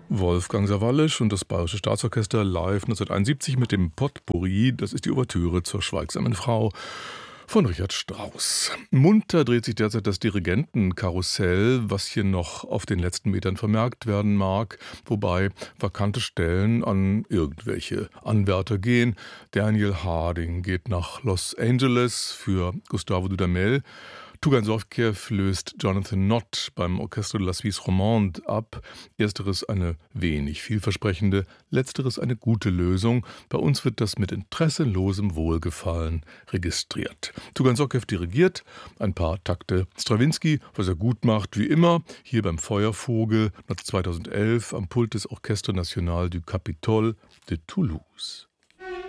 Wolfgang Sawallisch und das Bayerische Staatsorchester live 1971 mit dem Potpourri. Das ist die Ouvertüre zur Schweigsamen Frau von Richard Strauss. Munter dreht sich derzeit das Dirigentenkarussell, was hier noch auf den letzten Metern vermerkt werden mag, wobei vakante Stellen an irgendwelche Anwärter gehen. Daniel Harding geht nach Los Angeles für Gustavo Dudamel. Tugan Sowtjew löst Jonathan Nott beim Orchestre de la Suisse Romande ab. Ersteres eine wenig vielversprechende, letzteres eine gute Lösung. Bei uns wird das mit interesselosem Wohlgefallen registriert. Tugan Sowtjew dirigiert, ein paar Takte Strawinsky, was er gut macht, wie immer, hier beim Feuervogel 2011 am Pult des Orchestre National du Capitole de Toulouse.